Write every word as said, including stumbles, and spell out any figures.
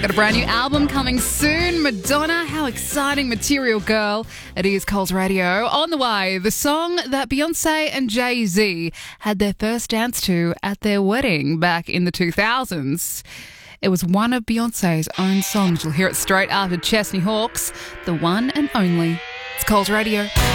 Got a brand new album coming soon. Madonna, how exciting. Material Girl. It is Coles Radio. On the way, the song that Beyonce and Jay-Z had their first dance to at their wedding back in the two thousands. It was one of Beyonce's own songs. You'll hear it straight after Chesney Hawkes, the one and only. It's Coles Radio.